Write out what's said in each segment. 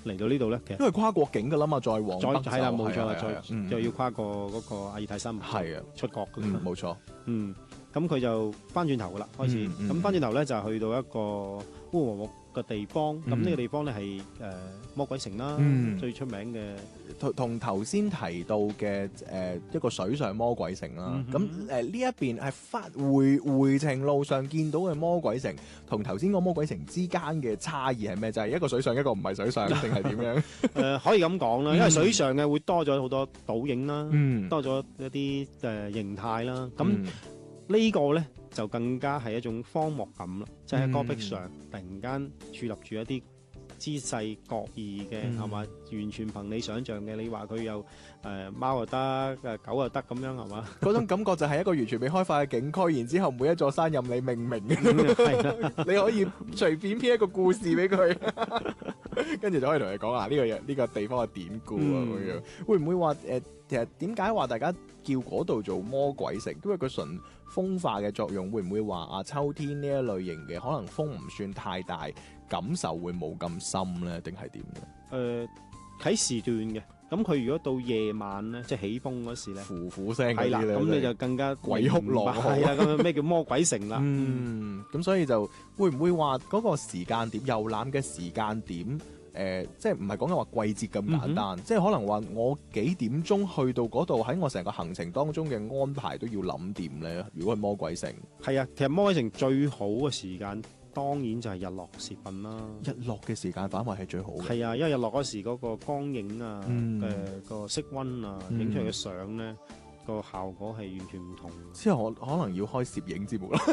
嚟到呢度咧，其實因為跨國境噶啦嘛，再往北係啦，冇錯， 再再要跨過嗰個阿爾泰山係啊， 出國㗎。 冇錯， 咁佢就翻轉頭噶啦，開始咁翻轉頭咧就去到一個烏和木嘅地方。咁呢個地方咧係魔鬼城啦，最出名嘅， 同頭先提到嘅一個水上魔鬼城啦。咁呢一邊係回程路上見到嘅魔鬼城，同頭先個魔鬼城之間嘅差異係咩？就係一個水上，一個唔係水上，定係點樣？ 可以咁講啦，因為水上嘅會多咗好多倒影啦，多咗一啲形態啦。咁呢個咧就更加係一種荒漠感啦，即係喺戈壁上突然間矗立住一啲姿勢各異嘅，係嘛？完全憑你想象嘅，你話佢有貓又得，狗又得咁樣，係嘛？ 嗰種感覺就係一個完全未開發嘅景區，然之後每一座山任你命名，你可以隨便編一個故事俾佢，跟住就可以同你講啊呢個地方嘅典故啊咁樣。會唔會話其實點解話大家叫嗰度做魔鬼城？因為佢純風化嘅作用，會唔會話秋天呢一類型嘅可能風唔算太大，感受會冇咁深咧？定係點咧？ 睇時段嘅，咁佢如果到夜晚咧，即係起風嗰時咧， 呼呼聲嗰係啦， 啲咧， 咁你就更加鬼哭狼嚎係啦，咁咩叫魔鬼城啦？ 咁所以就會唔會話嗰個時間點遊覽嘅時間點？即係唔係講緊話季節咁簡單，即係可能話我幾點鐘去到嗰度，喺我成個行程當中嘅安排都要諗掂咧。如果係魔鬼城， 係啊，其實魔鬼城最好嘅時間當然就係日落時分啦。 日落嘅時間反為係最好嘅。 係啊，因為日落嗰時嗰個光影啊，個色溫啊，影出嚟嘅相咧，個效果係完全唔同。 之後我可能要開攝影節目啦。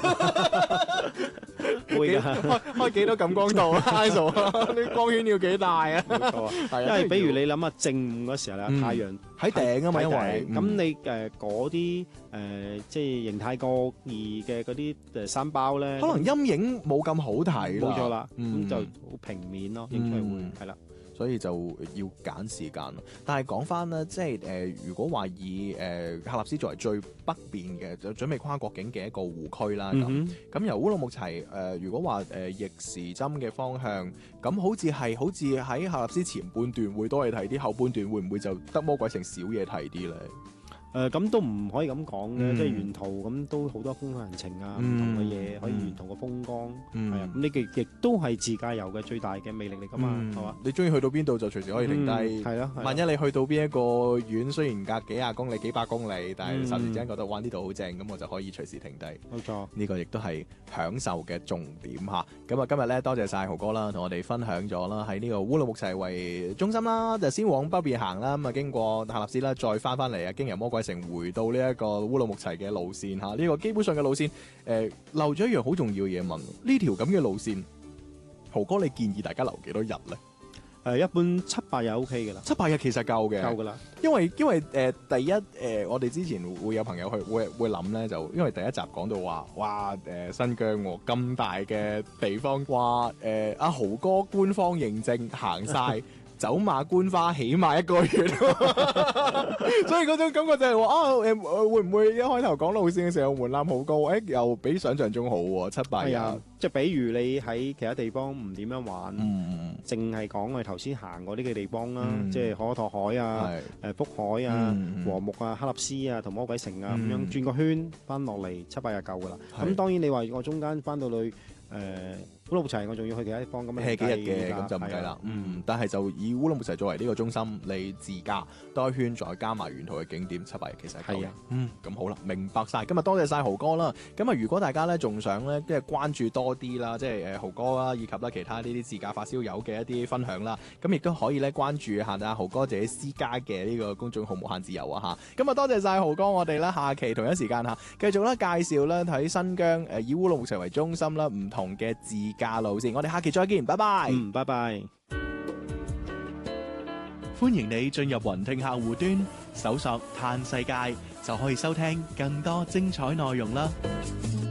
會開幾多感光度啊？ISO 啲光圈要幾大啊？ 係啊，因為比如你諗下正午嗰時候咧，太陽喺頂啊嘛，因為咁你嗰啲即係形態各異嘅嗰啲山包咧， 可能陰影冇咁好睇啦。 冇錯啦，咁就好平面咯，影出嚟會係啦。 所以就要揀時間咯。但係講翻咧，即係如果話以喀納斯作為最北邊嘅，就準備跨國境嘅一個湖區啦。咁由烏魯木齊如果話逆時針嘅方向，咁好似喺喀納斯前半段會多嘢睇啲，後半段會唔會就得魔鬼城少嘢睇啲咧？ 咁都唔可以咁講嘅，即係沿途咁都好多風土人情啊，唔同嘅嘢可以沿途嘅風光，係啊，咁呢個亦都係自駕遊嘅最大嘅魅力嚟噶嘛，係嘛？ 你中意去到邊度就隨時可以停低， 係咯。 萬一你去到邊一個縣，雖然隔幾廿公里、幾百公里，但係霎時之間覺得哇呢度好正，咁我就可以隨時停低。 冇錯， 呢個亦都係享受嘅重點嚇。咁啊，今日咧多謝晒豪哥啦，同我哋分享咗啦，喺呢個烏魯木齊為中心啦，就先往北邊行啦，咁啊經過喀納斯啦，再翻嚟啊，經由魔鬼城回到呢一個烏魯木齊嘅路線嚇。呢個基本上嘅路線，漏咗一樣好重要嘅嘢問，呢條咁嘅路線，豪哥你建議大家留幾多日咧？ 一般7-8日 OK 嘅啦 ，7-8日其實夠嘅， 夠噶啦。 因為第一我哋之前會有朋友去會諗咧，就因為第一集講到話，哇新疆咁大嘅地方，話阿豪哥官方認證行晒。走馬觀花起碼1個月，所以嗰種感覺就係話會唔會一開頭講路線嘅時候門檻好高？又比想象中好喎，7-8日。 即係比如你喺其他地方唔點樣玩，淨係講我哋頭先行過呢個地方啦，即係可可托海啊、福海啊、和木啊、喀納斯啊同魔鬼城啊咁樣轉個圈翻落嚟7-8日夠噶啦。咁當然你話我中間翻到去烏魯木齊，我仲要去其他地方咁樣幾日嘅，咁就唔計啦。但係就以烏魯木齊作為呢個中心，你自駕多一圈，再加埋沿途嘅景點，7-8日其實係夠嘅。咁好啦，明白晒。今日多謝晒豪哥啦。咁啊，如果大家咧仲想咧即係關注多啲啦，即係豪哥啦，以及啦其他呢啲自駕發燒友嘅一啲分享啦，咁亦都可以咧關注下阿豪哥自己私家嘅呢個公眾號無限自由啊嚇。咁啊，多謝晒豪哥，我哋咧下期同一時間嚇繼續咧介紹咧喺新疆以烏魯木齊為中心啦，唔同嘅自駕路線，我哋下期再見，拜拜。 拜拜。 歡迎你進入雲聽客戶端，搜索嘆世界，就可以收聽更多精彩內容啦。